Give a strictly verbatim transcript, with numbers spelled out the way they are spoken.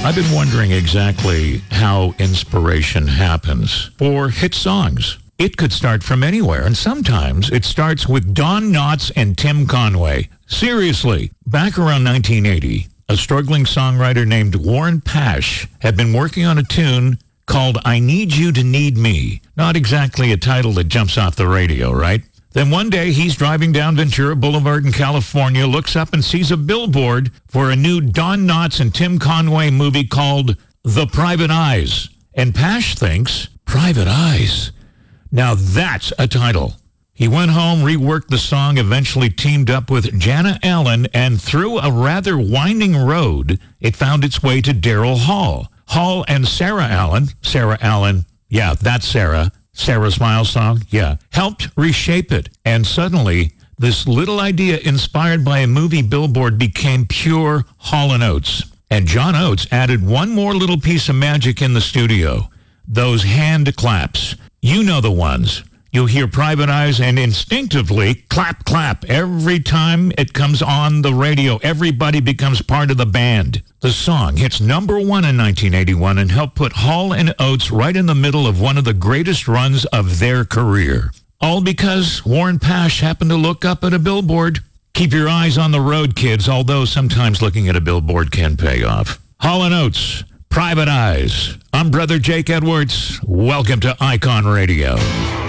I've been wondering exactly how inspiration happens for hit songs. It could start from anywhere, and sometimes it starts with Don Knotts and Tim Conway. Seriously, back around nineteen eighty, a struggling songwriter named Warren Pash had been working on a tune called I Need You to Need Me. Not exactly a title that jumps off the radio, right? Then one day he's driving down Ventura Boulevard in California, looks up and sees a billboard for a new Don Knotts and Tim Conway movie called The Private Eyes. And Pash thinks, Private Eyes? Now that's a title. He went home, reworked the song, eventually teamed up with Jana Allen, and through a rather winding road, it found its way to Daryl Hall. Hall and Sarah Allen, Sarah Allen, yeah, that's Sarah, Sarah Smiles song, yeah, helped reshape it. And suddenly, this little idea inspired by a movie billboard became pure Hall and Oates. And John Oates added one more little piece of magic in the studio. Those hand claps. You know the ones. You'll hear Private Eyes and instinctively clap, clap. Every time it comes on the radio, everybody becomes part of the band. The song hits number one in nineteen eighty-one and helped put Hall and Oates right in the middle of one of the greatest runs of their career. All because Warren Pash happened to look up at a billboard. Keep your eyes on the road, kids, although sometimes looking at a billboard can pay off. Hall and Oates, Private Eyes. I'm Brother Jake Edwards. Welcome to Icon Radio.